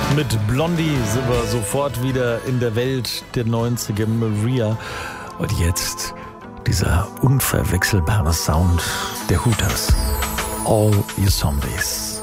Mit Blondie sind wir sofort wieder in der Welt der 90er, Maria. Und jetzt dieser unverwechselbare Sound der Hooters. All You Zombies.